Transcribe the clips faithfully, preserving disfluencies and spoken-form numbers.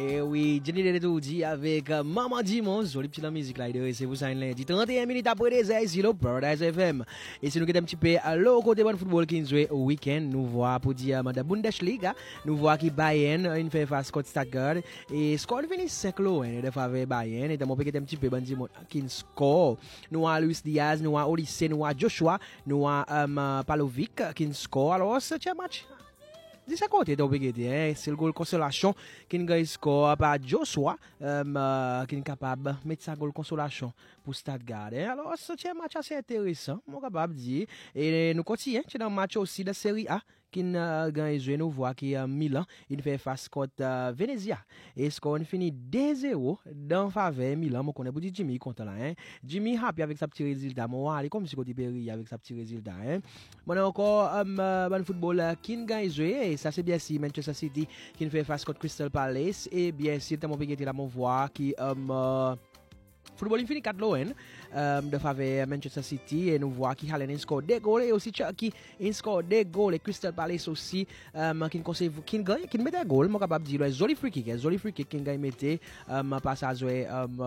Et oui, Jenny Dedetou avec euh, Maman Dimanche, jolie petite musique là, c'est vous ça lundi, trente et un minutes après des airs, ici le Paradise F M. Et si nous regardons un petit peu à l'autre côté de football qui joue au week-end, nous voyons pour dire de Bundesliga, nous voyons qui Bayern, une fait face contre Stuttgart, et score fini cinq lots, hein, de faveur Bayern, et de mon petit un petit peu Maman Dimanche qui score. Nous avons Luis Diaz, nous avons Olise, nous avons Joshua, nous avons um, Palovic qui score. Alors, c'est un match. De sa côté, donc, hein, c'est le goal consolation qui a score par Joshua, um, uh, qui est capable de mettre sa goal consolation pour Stuttgart. Hein. Alors, c'est un match assez intéressant, je suis capable de dire. Et nous continuons, c'est un match aussi de Série A qui a gagné, nous voit qui est Milan, il fait face contre uh, Venezia. Et score finit deux zéro dans faveur Milan. Je connais pour dire Jimmy content là. Hein. Jimmy happy avec sa petit résultat. Moi, il comme si côté Péry avec sa petit résultat. Hein. Bon, encore un um, uh, bon football uh, qui gagne et ça c'est bien si Manchester City qui fait face contre Crystal Palace et bien sûr t'as mon pégué là mon voix qui um, uh, football infini quatre loin um, de faveur Manchester City et nous voit qui Haaland score des goals et aussi Chucky il score des goals et Crystal Palace aussi um, qui conserve qui gagne qui met des goals moi capable dire joli free kick joli free kick qui gagne mettait um, passe à jouer um,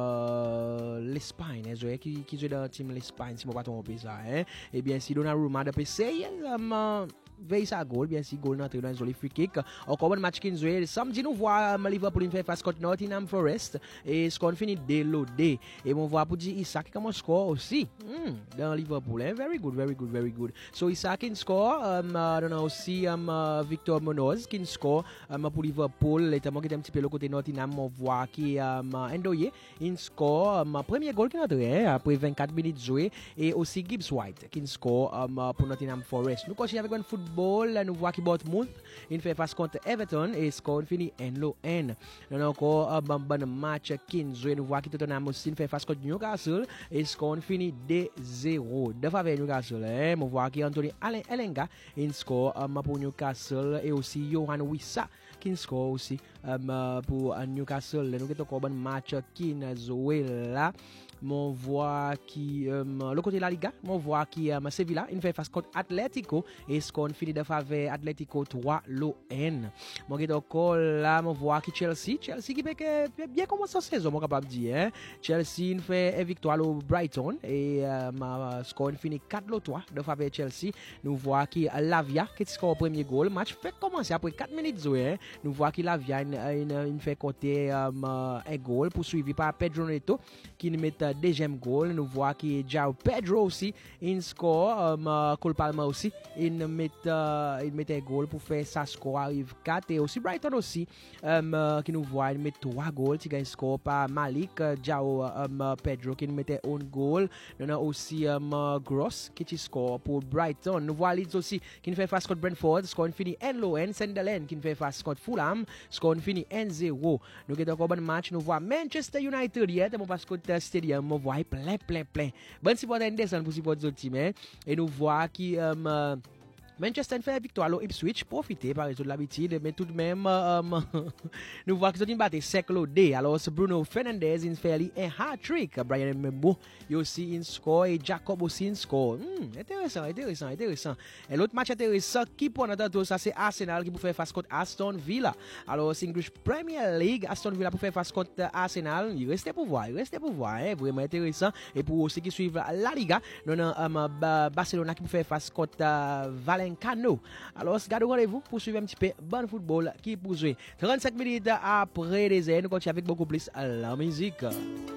uh, l'Espagne jouer qui qui joue dans team l'Espagne si moi pas tromper ça hein et bien si Donnarumma de P C um, uh, veille sa goal bien si goal n'entre dans un joli free kick encore un match qui joué samedi nous voit um, Liverpool fait face contre Nottingham Forest et score fini déloadé et on voit pour dire Isaac comment score aussi mm, dans Liverpool hein? Very good very good very good so Isaac qui score um, uh, on a aussi um, uh, Victor Munoz qui score um, pour Liverpool et tellement qui est un petit peu le côté Nottingham on voit qui um, Ndoye il score um, premier goal qui est entré hein, après vingt-quatre minutes jouées et aussi Gibbs White qui score um, pour Nottingham Forest nous continuons avec un football Ball, nous voit qui Bournemouth, il fait face contre Everton et score fini N low N. Nous avons encore un bon, bon match qui nous voit qui Tottenham aussi fait face contre Newcastle et score fini deux zéro. De faveur Newcastle, hein, nous voit qui Anthony Elanga, il score um, pour Newcastle et aussi Johan Wissa qui score aussi um, pour Newcastle. Nous avons encore un bon match qui nous joué là. Mon voit qui um, le côté de la Liga, mon voit qui um, Sevilla, il fait face contre Atletico et score fini de faveur Atletico trois l'O N. Mon qui encore là, mon voit qui Chelsea, Chelsea qui peut bien commencer la saison, mon capable de dire. Hein? Chelsea il fait une victoire au Brighton et um, score fini quatre l'O trois de faveur Chelsea. Nous voit qui Lavia qui score premier goal, match fait commencer après quatre minutes jouées. Hein? Nous voit qui Lavia il, il, il fait côté um, un goal poursuivi par Pedro Neto qui met deuxième goal. Nous voit qui João Pedro aussi il score um, Cole Palmer aussi il met uh, il met un goal pour faire sa score arrive quatre et aussi Brighton aussi um, uh, qui nous voit il met trois goals qui gagne score par Malik uh, João um, Pedro qui mettait un goal. Nous avons aussi um, uh, Gross qui score pour Brighton. Nous voit Leeds aussi qui fait face contre Brentford score fini N low N. Sunderland qui fait face contre Fulham score fini N zéro. Nous avons encore un match nous voit Manchester United hier on passe contre Stadium on voit plein plein plein bon supporter descend pour supporter d'autres teams hein? Et nous voit qui um, uh, Manchester fait victoire à Ipswich, profiter par exemple de l'habitude, mais tout de même, um, nous voyons qu'ils ont battu cinq D. Alors, Bruno Fernandes, il fait un hat-trick. Brian Mbembo, il aussi un score et Jacob aussi un score. Hmm, intéressant, intéressant, intéressant. Et l'autre match intéressant qui pour notre ça c'est Arsenal qui peut faire face contre Aston Villa. Alors, c'est English Premier League, Aston Villa pour faire face contre Arsenal. Il reste pour voir, il reste pour voir, hein, vraiment intéressant. Et pour ceux qui suivent la Liga, nous avons um, Barcelona qui peut faire face contre uh, Valencia. Cano. Alors, gardez rendez-vous pour suivre un petit peu bon football qui pour jouer. trente-cinq minutes après les airs, nous continuons avec beaucoup plus la musique.